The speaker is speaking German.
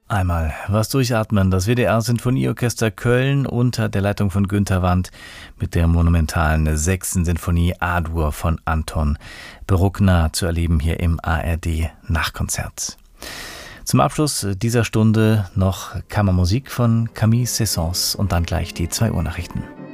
Einmal was durchatmen. Das WDR-Sinfonieorchester Köln unter der Leitung von Günter Wandt mit der monumentalen 6. Sinfonie A-Dur von Anton Bruckner zu erleben hier im ARD-Nachkonzert. Zum Abschluss dieser Stunde noch Kammermusik von Camille Saint-Saëns und dann gleich die 2 Uhr Nachrichten.